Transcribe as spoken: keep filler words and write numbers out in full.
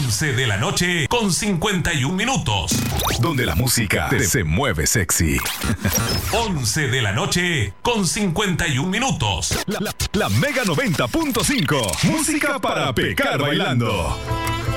once de la noche con cincuenta y un minutos. Donde la música se mueve sexy. once de la noche con cincuenta y un minutos. La, la, la Mega noventa punto cinco. Música para pecar bailando.